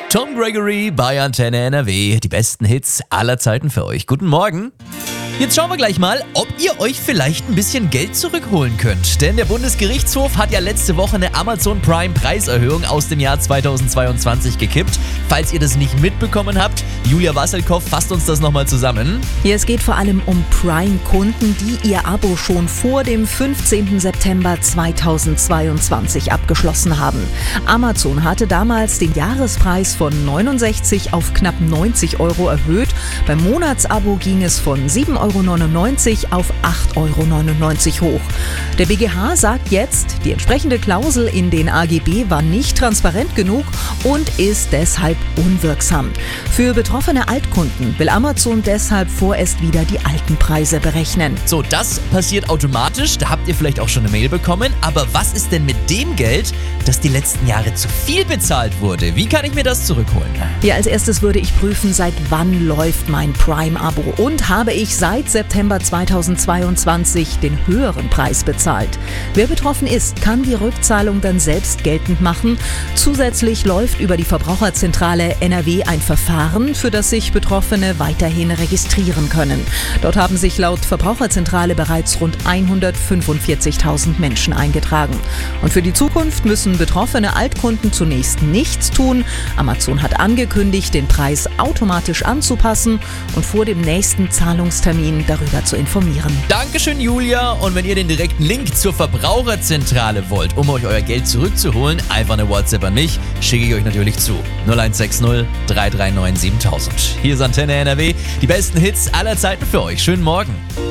Tom Gregory bei Antenne NRW. Die besten Hits aller Zeiten für euch. Guten Morgen. Jetzt schauen wir gleich mal, ob ihr euch vielleicht ein bisschen Geld zurückholen könnt. Denn der Bundesgerichtshof hat ja letzte Woche eine Amazon Prime Preiserhöhung aus dem Jahr 2022 gekippt. Falls ihr das nicht mitbekommen habt, Julia Wasselkow fasst uns das nochmal zusammen. Ja, es geht vor allem um Prime-Kunden, die ihr Abo schon vor dem 15. September 2022 abgeschlossen haben. Amazon hatte damals den Jahrespreis von 69 auf knapp 90 Euro erhöht. Beim Monatsabo ging es von 7,99 Euro auf 8,99 Euro hoch. Der BGH sagt jetzt, die entsprechende Klausel in den AGB war nicht transparent genug und ist deshalb unwirksam. Für betroffene Altkunden will Amazon deshalb vorerst wieder die alten Preise berechnen. So, das passiert automatisch. Da habt ihr vielleicht auch schon eine Mail bekommen. Aber was ist denn mit dem Geld, das die letzten Jahre zu viel bezahlt wurde? Wie kann ich mir das zurückholen? Ja, als erstes würde ich prüfen, seit wann läuft mein Prime-Abo und habe ich seit September 2022 den höheren Preis bezahlt. Wer betroffen ist, kann die Rückzahlung dann selbst geltend machen. Zusätzlich läuft über die Verbraucherzentrale NRW ein Verfahren, für das sich Betroffene weiterhin registrieren können. Dort haben sich laut Verbraucherzentrale bereits rund 145.000 Menschen eingetragen. Und für die Zukunft müssen betroffene Altkunden zunächst nichts tun. Amazon hat angekündigt, den Preis automatisch anzupassen und vor dem nächsten Zahlungstermin darüber zu informieren. Dankeschön, Julia. Und wenn ihr den direkten Link zur Verbraucherzentrale wollt, um euch euer Geld zurückzuholen, einfach eine WhatsApp an mich, schicke ich euch natürlich zu. 0160 339 7000. Hier ist Antenne NRW. Die besten Hits aller Zeiten für euch. Schönen Morgen.